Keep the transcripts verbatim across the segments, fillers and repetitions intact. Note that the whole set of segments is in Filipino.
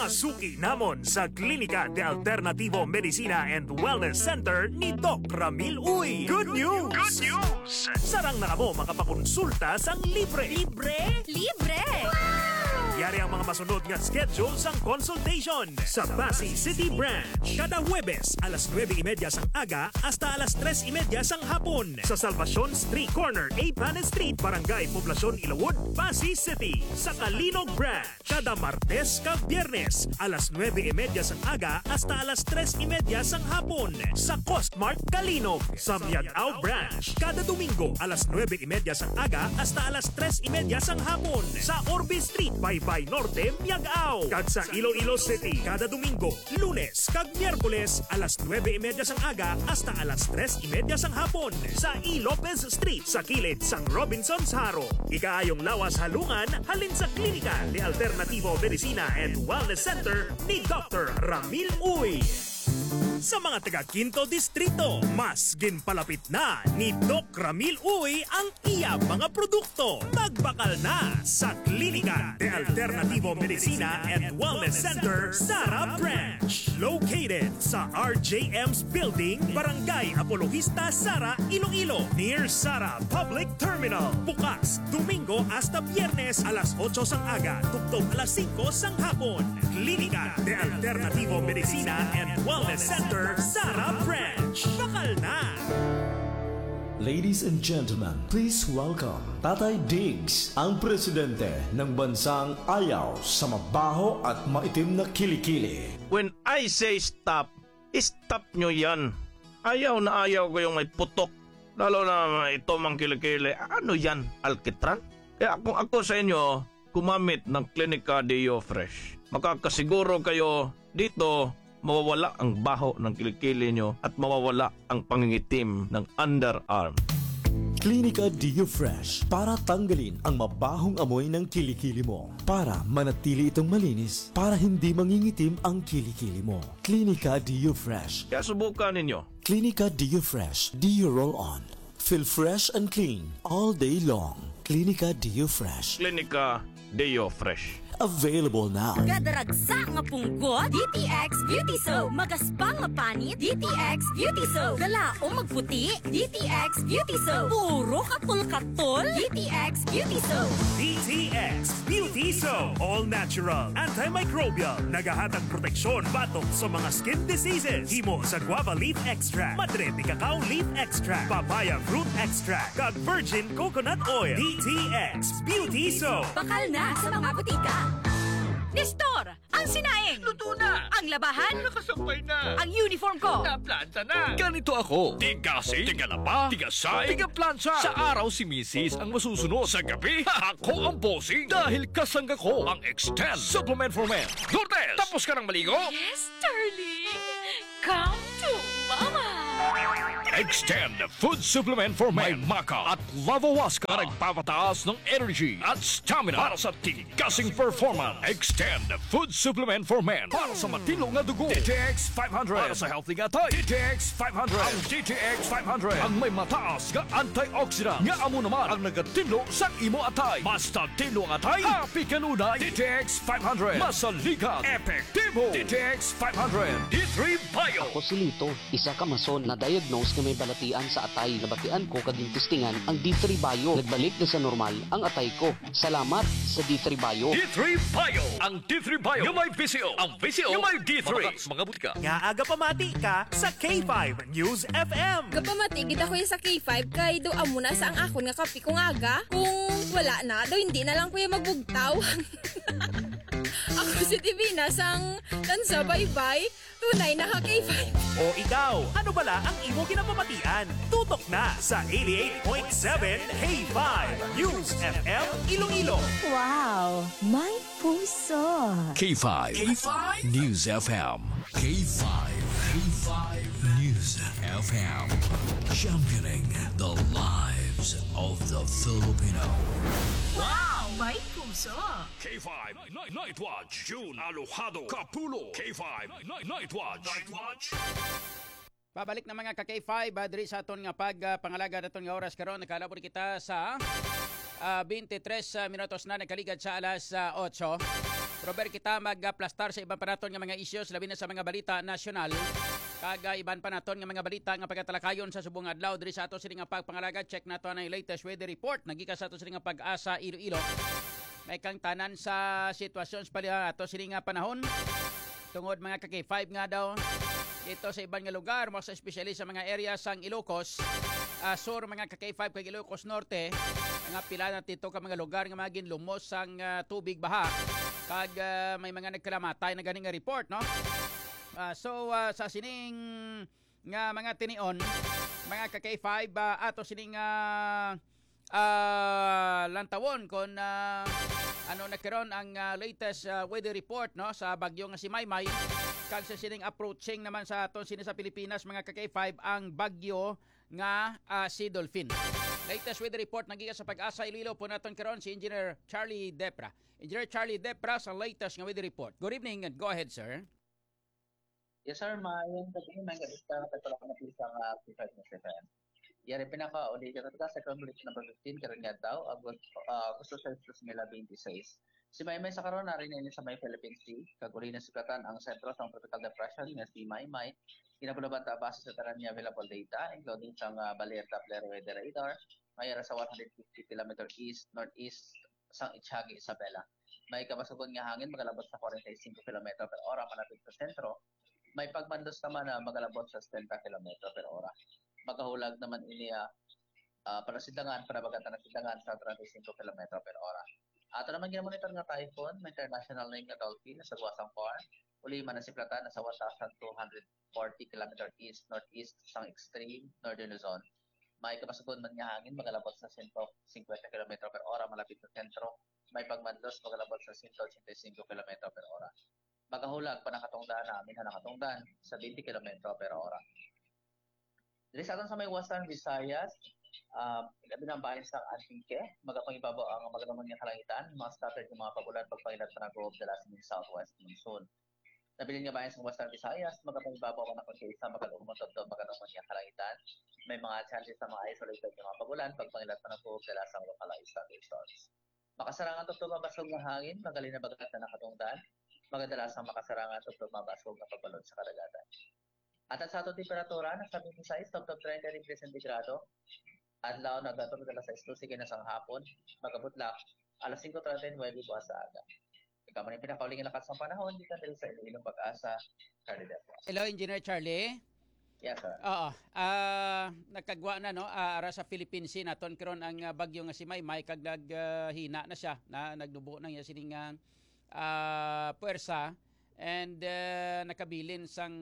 Pasuki namon sa Klinika de Alternativo Medicina and Wellness Center ni Doc Ramil Uy. Good news! Good news! Sarang na kamo makapakonsulta sang libre. Libre? Libre! Wow! Yari ang mga masunod nga schedule sang consultation sa Pasay City Branch. Kada Huwebes, alas nueve y media sang aga hasta alas tres y media sang hapon. Sa Salvacion Street Corner, A. Panes Street, Barangay Poblacion, Ilawod, Pasay City. Sa Kalinog Branch, kada Martes ka Biyernes, alas nueve y media sang aga hasta alas tres y media sang hapon. Sa Costmart Kalinog. Sa Miagao Branch, kada Domingo, alas nueve y media sang aga hasta alas tres y media sang hapon. Sa Orbe Street, Baybay Norte, Miagao. Kag sa Iloilo City, kada Domingo, Lunes kag Miyerkules, alas nueve y media sang aga hasta alas tres y media sang hapon. Sa E. Lopez Street, sa kilid sang Robinson's Haro. Ikaayong lawas halungan, halin sa Klinika de Alternativo Medicina and Wellness Center ni Doctor Ramil Uy. Sa mga taga Quinto Distrito, mas ginpalapit na ni Doc Ramil Uy ang iya mga produkto. Magbakal na sa Klinika de Alternativo Medicina and Wellness Center, Sara Branch. Located sa R J M's Building, Barangay Apologista, Sara, Iloilo, near Sara Public Terminal. Bukas, Domingo hasta Biyernes, alas otso sang aga, tugtog alas singko sang hapon. Klinika de Alternativo Medicina and Wellness Center, Sara Branch. Bakal na! Ladies and gentlemen, please welcome Tatay Diggs, ang presidente ng bansang ayaw sa mabaho at maitim na kilikili. When I say stop, stop nyo yan. Ayaw na ayaw ko yung may putok. Lalo na ito mang kilikili. Ano yan? Alkitran? Kaya kung ako sa inyo, kumamit ng Klinika Deo Fresh. Makakasiguro kayo dito mawawala ang baho ng kilikili nyo at mawawala ang pangingitim ng underarm. Klinika Deo Fresh para tanggalin ang mabahong amoy ng kilikili mo. Para manatili itong malinis, para hindi mangingitim ang kilikili mo. Klinika Deo Fresh. Kaya subukan ninyo. Klinika Deo Fresh. Deo Roll On. Feel fresh and clean all day long. Klinika Deo Fresh. Klinika Deo Fresh. Available now. Kadaragsa nga punggot, D T X Beauty Soap. Magaspang nga panit, D T X Beauty Soap. Galaong magputi, D T X Beauty Soap. Puro katol-katol, D T X Beauty Soap. D T X Beauty Soap. All natural, antimicrobial, nagahatag proteksyon batok sa mga skin diseases. Himo sa guava leaf extract, madre de cacao leaf extract, papaya fruit extract, kag virgin coconut oil. D T X Beauty Soap. Bakal na sa mga butika. Nestor, ang sinaing! Luto na! Ang labahan! Nakasampay na! Ang uniform ko! Naplanta na! Ganito ako! Tigasing, tigalaba, tigasay, tigaplansya! Sa araw si Missus ang masusunod. Sa gabi, ako ang bossing! Dahil kasangga ko ang Extend Supplement for Men. Lourdes, tapos ka ng maligo? Yes, darling! Come to Mama! Extend Food Supplement for Men. May maka at lavawaska na nagpapataas ng energy at stamina para sa tigasing performance. Extend Food Supplement for Men para sa matino nga dugo. D T X five hundred para sa healthy nga tay. D T X five hundred. Ang D T X five hundred ang may mataas nga antioxidant nga amo naman ang nagatino sa imo atay. Basta tino nga atay, happy kanunay. D T X five hundred masaligan, epektibo. D T X five hundred D three Bio. Ako si Lito, isa ka mason na diagnose na may balatian sa atay. Nabatian ko kading testingan ang D three Bio. Nagbalik na sa normal ang atay ko. Salamat sa D three Bio. D three Bio. Ang D three Bio yung may V C O. Ang V C O yung may D three. Mga, mga butika. Nga aga pamati ka sa K five News F M. Kapamati, gid ako sa K five kay do amo na sa ang akon nga kape kung aga. Kung wala na, do hindi na lang kuya magbugtaw. Ako si Divina sang tansa bye-bye. Tunay na ka K five. O ikaw, ano bala ang imo kinapamatian? Tutok na sa eighty-eight point seven K five News F M Iloilo. Wow, may puso. K five. K five News F M. K five. K five News F M. Championing the lives of the Filipino. Wow! May puso! K five Night, Night Watch. June Alojado Capulo. K five Night, Night Watch. Night Watch. Pabalik na mga ka-K five, adri sa aton nga pag uh, pangalaga naton nga oras karon nakalabor kita sa uh, twenty-tres uh, minutos na nakaligad sa alas uh, otso. Robert, kita mag-plastar sa ibang panaton nga mga issues, labi na sa mga balita nasyonal. Kaga iban pa naton nga mga balita nga pagkatalakayon sa subong adlaw diri sa ato sini nga pagpangalaga. Check nato ang latest weather report nagika sa ato sini nga Pag-asa Iloilo. May kang tanan sa sitwasyon sa ato sini nga panahon tungod mga ka-K five nga daw dito sa ibang nga lugar, mas especially sa mga area sang Ilocos, uh, sur mga ka-K five kag Ilocos Norte, nga pila na dito ka mga lugar nga maging lumos sang uh, tubig baha kag uh, may mga nagkalamatay na ganing nga report, no? Uh, so uh, sa sining nga mga tinion, mga ka-K five uh, ato sining uh, uh, lantawon kon uh, ano nagkaroon ang uh, latest uh, weather report, no, sa bagyo nga si Maymay kag sa sining approaching naman sa aton sini sa Pilipinas mga ka-K five ang bagyo nga uh, si Dolphin. Latest weather report nagikan sa Pag-asa Iloilo po naton karon si Engineer Charlie Depra. Engineer Charlie Depra sa latest nga weather report. Good evening and go ahead, sir. Yes sir, maayong gabi mga isa katulad na pisa nga five na seven. Yari pinaka uli ka sa second bulletin number fifteen karon nga daw agos uh, gusto sa twenty twenty-six. Si Maymay sa karon na rin ini sa may Philippine Sea, kaguri na sukatan ang sentro sa tropical depression nga si Maymay. Kinabulaban ta base sa tanan niya available data including sa uh, Baler Doppler weather radar, mayara sa one hundred fifty kilometer east northeast sa Itchagi, Isabela. May kabasugon nga hangin magalabot sa forty-five kilometer per ora malapit sa sentro. May pagbandos naman na magalabot sa seventy kilometer per ora. Magahulag naman ini uh, para sidangan, para bagatan na sidangan sa thirty-five kilometer per ora. Ato naman gina-monitor nga typhoon, may international name nga Dolphin sa Guasang Par. Uli man na si Plata sa one thousand two hundred forty kilometer east northeast sang extreme northern Luzon. May kabasugon man nga hangin magalabot sa one hundred fifty kilometer per ora malapit sa sentro. May pagbandos magalabot sa one hundred eighty-five kilometer per ora. Magahulag pa nakatungdan namin na nakatungdan sa twenty kilometer per ora. Dili sa aton sa may Western Visayas, uh, labi ng bahin sa Antique, magapangibabaw ang magandang nga kalangitan, mga scattered ng mga pagulan pagpangilat pa ng grove dala sa southwest monsoon. Nabilin nga bahin sa Western Visayas, magapangibabaw ang nakakisa, magandang to magandang nga kalangitan, may mga chances sa mga isolated ng mga pagulan pagpangilat pa ng grove dala sa localized thunderstorms. Makasarangan to mabasog ng hangin, magaling na bagat na nakatungdan, magadalasang makasarangan to mabasog na pagbalon sa karagatan. At sa ato temperatura, nasa twenty-six, top top thirty degrees centigrado. Adlaw nagatong dala sa isto sige na sang hapon, magabutlak alas five thirty buwas sa aga. Ikaw man yung pinakauling lakas ng panahon dito dahil sa Iloilo Pag-asa, Charlie Depra. Hello, Engineer Charlie. Yes, sir. Oo. Uh, nagkagwa na no uh, ara sa Philippine Sea naton karon ang uh, bagyo nga si Maymay kag naghina uh, na siya na nagdubo nang iya sining uh, puwersa and uh, nakabilin sang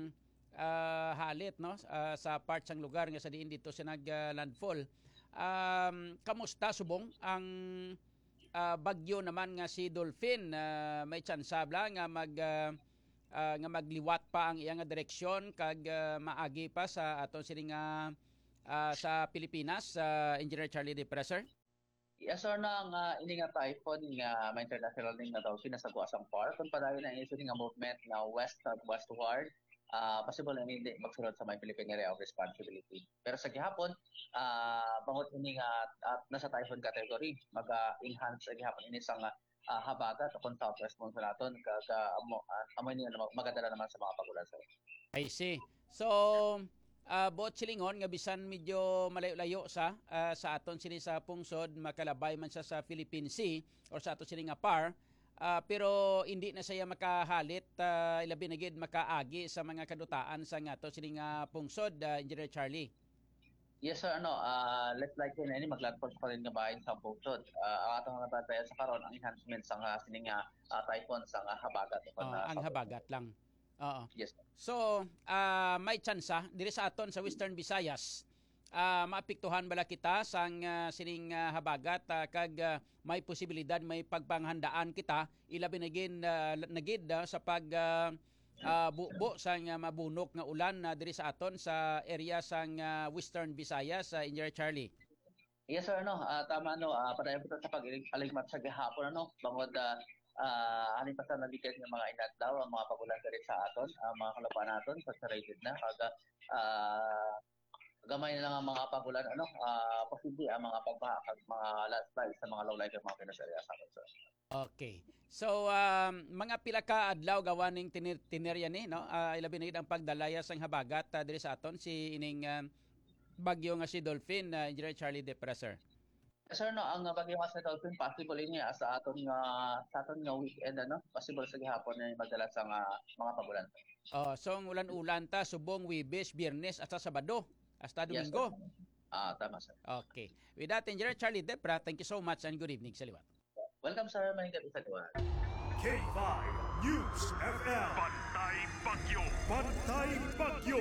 Uh, halit no uh, sa part sang lugar nga sa diin dito siya nag uh, landfall. Um, kamusta subong ang uh, bagyo naman nga si Dolphin? Uh, may tsansa bla nga mag uh, uh, nga magliwat pa ang iyang direksyon kag uh, maagi pa sa aton sini nga uh, sa Pilipinas, uh, Engineer Charlie Depra, sir? Yes, sir, na nga uh, ini nga typhoon nga may international name nga Dolphin sa Guasang Par kung padayon na iso nga movement nga west westward. Uh, possible na hindi magsunod sa may Philippine Area of Responsibility. Pero sa gihapon, uh, bangot ini nga uh, nasa typhoon category, mag-enhance sa gihapon ini sa uh, habagat o kung southwest monsoon naton, kaga amo uh, amo niya magadala naman sa mga pagulan sa. I see. So, uh, buot silingon nga bisan medyo malayo-layo sa uh, sa aton sini sa pungsod, makalabay man siya sa Philippine Sea or sa aton sini nga Par. Uh, pero hindi na siya makahalit, uh, ilabi na gid makaagi sa mga kadutaan sa nga to sini nga pungsod, uh, Engineer Charlie. Yes sir, ano, uh, let's like na ini maglandfall pa rin nga bahin sa pungsod. Uh, ang atong nabatayan sa karon ang enhancement sa nga sini nga uh, typhoon sa nga habagat. Uh, uh, ang habagat lang. Oo. Yes. So, uh, may tsansa diri sa aton sa Western Visayas. Uh, maapektuhan bala kita sang uh, sining uh, habagat uh, kag uh, may posibilidad may pagpanghandaan kita ilabi na gid uh, nagid uh, sa pag uh, uh, bubo sang uh, mabunok nga ulan uh, diri sa aton sa area sang uh, Western Visayas, uh, Engineer Charlie. Yes sir, no, uh, tama no, uh, padayon po sa pag-aligmat sa gihapon ano, bangod uh, uh, halin pa sa nabigay ng mga inadlaw ang mga pagulan diri sa aton, uh, mga kalaban naton saturated na kaga uh, gamay na lang ang mga pagulan ano uh, posible ang mga pagbaha kag mga landslide sa mga low-lying mga pinasarya sa atin sir. Okay. So um, mga pila ka adlaw gawaning tinir tinirya ni no. Uh, ilabi na gid ang pagdalaya sang habagat uh, diri sa aton si ining uh, bagyo nga si Dolphin, uh, Engineer Charlie Depresser. Sir, no, ang bagyo nga sa Dolphin, possible niya sa aton nga sa aton nga weekend, ano, possible sa gihapon na magdala sa nga mga pagulan. Oh, so ang ulan-ulan ta subong Webes, Biyernes hasta Sabado, hasta Domingo. Yes, ah, tama sir. Okay. With that, Engineer Charlie Depra, thank you so much and good evening sa liwat. Welcome sir, may gabi sa liwat. K five News F M. Bantay Bagyo. Bantay Bagyo.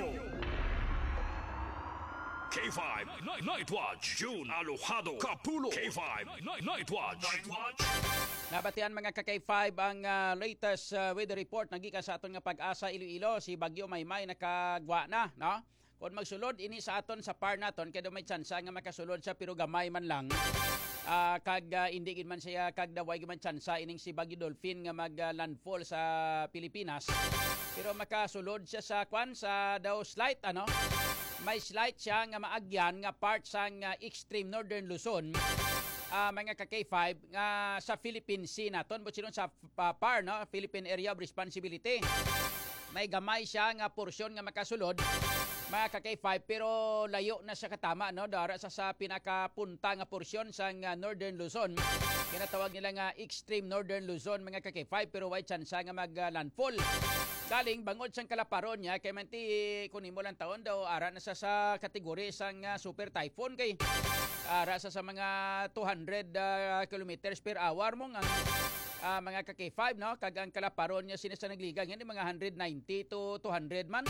K five Night, Night Watch. June Alojado. Kapulo. K five Night, Night Watch. Night Watch. Nabatian mga ka K five ang uh, latest uh, weather report nagikan sa aton nga Pag-asa Iloilo. Si Bagyo Maymay nakagwa na, no? Kung magsulod ini sa aton sa par naton kay may tsansa nga makasulod siya pero gamay man lang. Uh, kag uh, hindi gid man siya kag daway gid man tsansa ining si Bagyo Dolphin nga mag uh, landfall sa Pilipinas. Pero makasulod siya sa kwan sa daw slight ano. May slight siya nga maagyan nga part sang uh, extreme northern Luzon. Uh, mga ka K five nga uh, sa Philippine Sea naton but sinon sa uh, par no Philippine Area of Responsibility. May gamay siya nga porsyon nga makasulod mga ka K five pero layo na siya katama no dara sa sa pinakapunta nga porsyon sang uh, Northern Luzon. Kinatawag nila nga extreme Northern Luzon mga ka K five pero way chance nga mag uh, landfall. Galing bangod sang kalaparon niya kay manti kunin mo lang taon daw ara na sa sa kategorya sang uh, super typhoon kay ara sa sa mga two hundred uh, kilometers per hour mo ang uh, mga ka K five no kag ang kalaparon niya sinasa nagligang yan mga one ninety to two hundred man.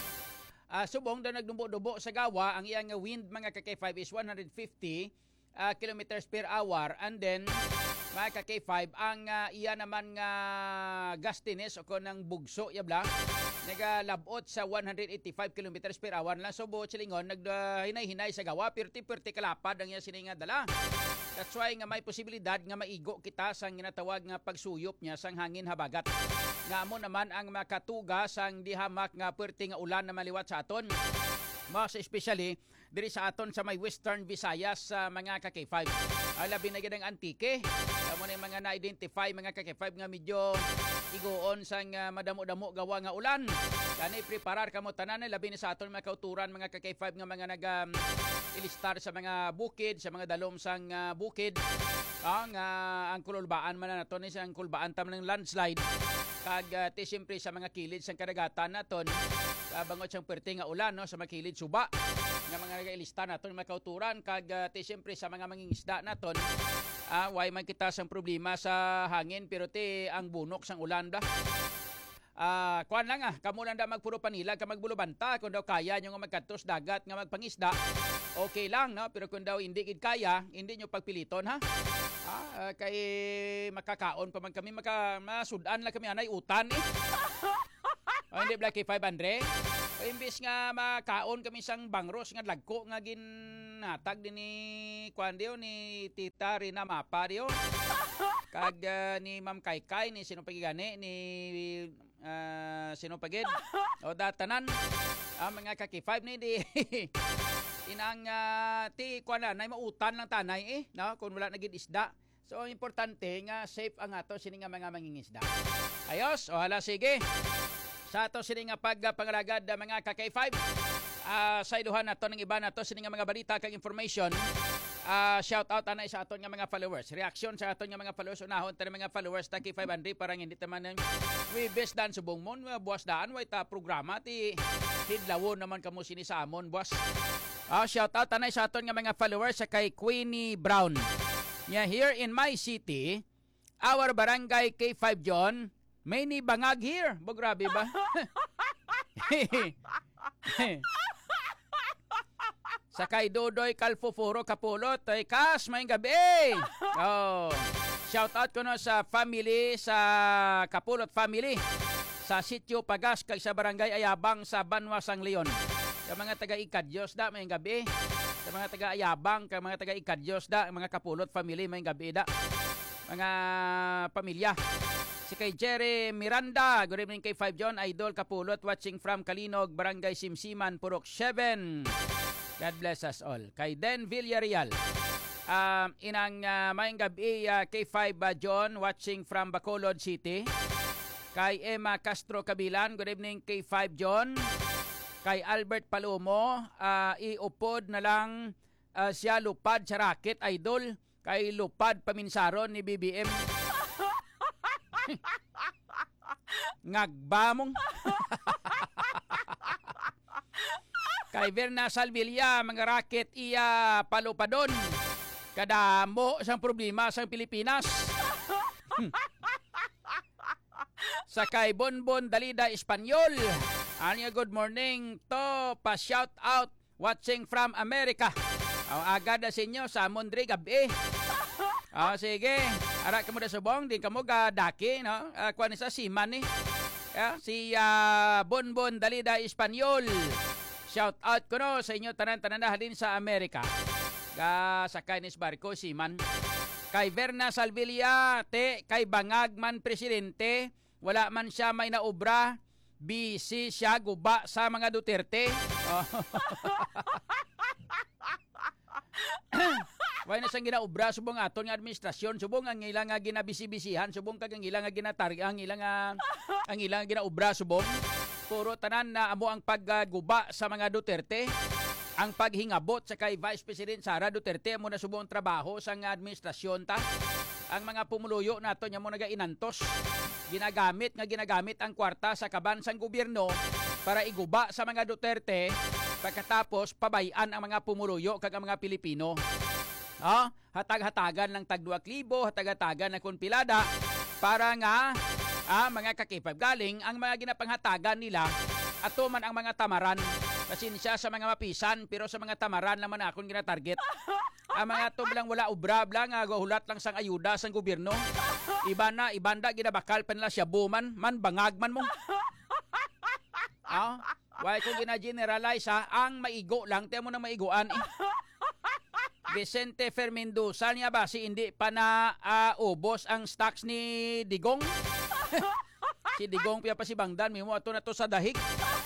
Uh, subong daw nagdumbo-dubo sa gawa ang iyang wind mga ka K five is one fifty uh, kilometers per hour and then mga ka K five ang uh, iya naman nga gustiness o konang bugso yabla nagalabot sa one eighty-five kilometers per hour lang so buot silingon naghinay-hinay sa gawa pirti-pirti kalapad ang iya sininga dala. That's why nga may posibilidad nga maigo kita sang ginatawag nga pagsuyop niya sang hangin habagat. Nga mo naman ang makatuga sang dihamak nga perti nga ulan na maliwat sa aton. Mas especially diri sa aton sa may Western Visayas sa uh, mga ka K five. Ay labi na gid ang Antique. Amo na mga na-identify mga ka K five nga medyo igoon sang uh, madamo-damo gawa nga ulan. Kani preparar kamo tanan labi ni sa aton mga kauturan mga ka K five nga mga nag um, ilistar sa mga bukid, sa mga dalom sang uh, bukid. Ang uh, ang kululbaan man naton ni sang kulbaan tam ng landslide. Kag uh, ti siyempre sa mga kilid sang kadagatan naton uh, bangot sang perti nga ulan no sa mga kilid suba nga mga nagailista naton mga kauturan kag uh, ti siyempre sa mga mangingisda naton uh, why man kita sang problema sa hangin pero ti ang bunok sang ulan da. Ah, uh, kuan lang ah, kamo lang da magpuro panilag ka magbulubanta kung daw kaya nyo nga magkatos dagat nga magpangisda. Okay lang no, pero kung daw hindi gid kaya, hindi nyo pagpiliton ha. Ah, uh, kay makakaon pa man kami maka masudan lang kami anay utan eh. O hindi Black five hundred. O imbis nga makaon kami sang bangros nga lagko nga ginhatag din ni kuan dio ni Tita Rina Mapa dio. Kag uh, ni Ma'am Kaykay ni sino pagigani ni uh, sino pagid o datanan ang uh, mga ka K five ni di inang uh, ti kuan na nay mautan lang tanay eh no kun wala nagid isda. So importante nga safe ang ato sini nga mga mangingisda. Ayos o hala sige. Sa ato sini nga pagpangalagad uh, mga ka K five uh, sa iduhan nato ng iba nato sini nga mga balita kag information. Uh, shout out anay sa aton nga mga followers. Reaksyon sa aton nga mga followers unahon ta mga followers ta K five hundred parang hindi ta man we best dan subong mon buwas daan way ta programa ti hidlawon naman kamo sini sa amon buwas. Uh, shout out anay sa aton nga mga followers sa kay Queenie Brown. Nya here in my city, our barangay K five John, may ni bangag here. Bo grabe ba? Sa kay Dodoy Calfoforo Kapulot, ay kas, may gabi. Oh. Shout out ko no sa family, sa Kapulot family, sa Sitio Pagas, kay sa Barangay Ayabang, sa Banwasang Leon. Sa mga taga-Ikadyos da, may gabi. Sa mga taga-Ayabang, kay mga taga-Ikadyos da, mga Kapulot family, may gabi da. Mga pamilya. Si kay Jerry Miranda, good evening kay five John, Idol Kapulot, watching from Kalinog, Barangay Simsiman, Purok seven. God bless us all. Kay Den Villarreal. Um, inang uh, mayang gabi uh, K five uh, John watching from Bacolod City. Kay Emma Castro Kabilan, good evening K five John. Kay Albert Palomo, uh, iupod na lang uh, siya lupad sa racket idol. Kay lupad paminsaron ni B B M. Ngagbamong. Kay Verna Salvilla, mga racket iya palupadon. Kadamo sang problema sang Pilipinas. Sa kay Bonbon Dalida Espanyol. Anya good morning to pa shout out watching from America. Ang agad na sa inyo sa Mondre gabi. Ah, sige. Ara kamo da subong din kamo ga daki no. Uh, kuan sa Siman ni. Yeah, si uh, Bonbon Dalida Espanyol. Shout out ko no sa inyo tanan-tanan na halin sa Amerika. Ga sa kainis barko Siman. Kay Verna Salvilla, te kay bangag man presidente, wala man siya may naobra, busy siya guba sa mga Duterte. Oh. Wala na siyang ginaobra subong aton nga administrasyon, subong ang ilang nga ginabisi-bisihan, subong kag ang ilang nga ginatari, ang ilang nga ang ilang nga ginaobra subong. Puro tanan na amo ang pagguba sa mga Duterte. Ang paghingabot sa kay Vice President Sara Duterte mo na subong trabaho sa nga administrasyon ta. Ang mga pumuluyo nato nya mo nagainantos. Ginagamit nga ginagamit ang kwarta sa kabansang gobyerno para iguba sa mga Duterte pagkatapos pabayan ang mga pumuluyo kag ang mga Pilipino. Ah, hatag-hatagan ng tag two libo, hatag-hatagan ng konpilada para nga ah, mga kakipag galing ang mga ginapanghatagan nila ato man ang mga tamaran. Pasensya sa mga mapisan pero sa mga tamaran naman akong gina-target. Ang mga to lang wala ubra lang nga hulat lang sang ayuda sang gobyerno. Iba na ibanda ginabakal pa nila siya buman man bangag man mo. Ah, why ko gina-generalize ha, ang maigo lang tiyan mo na maiguan eh. Vicente Fermendoza niya ba si hindi pa na uh, ubos ang stocks ni Digong? Si Digong piya pa si Bangdan mimo ato na to sa dahig.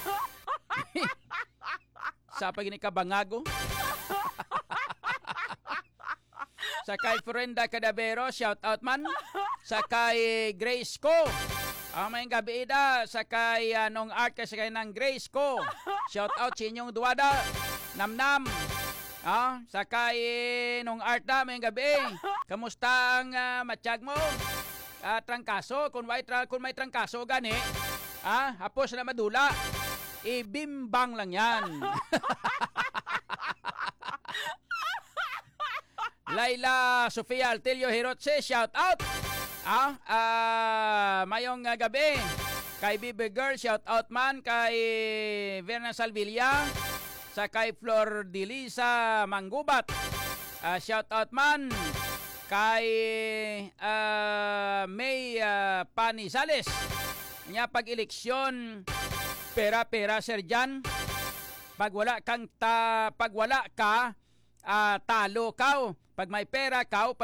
Sa paginicabangago. Sa kay Florenda Cadavero, shout out man. Sa kay Grace ko. Ang may gabi ida sa kay uh, nung art kasi kay ng Grace ko. Shout out sa inyong duwada. Namnam. Ah, sa kay nung art na may gabi. Kamusta ang uh, matiyag mo? Uh, trangkaso, kung may, tra- kung may trangkaso gani, ah, hapos na madula. Ibimbang lang yan. Laila Sofia Altelio Hirotse, shout out. Ah, uh, mayong uh, gabi. Kay Bibi Girl, shout out man. Kay Verna Salvilla. Sa kay Flor Dilisa Manggubat. Uh, shout out man. Kay uh, May uh, Panisales. Nya pag-eleksyon pera-pera sir Jan. Pag wala kang ta, pag wala ka uh, talo ka. Pag may pera ka,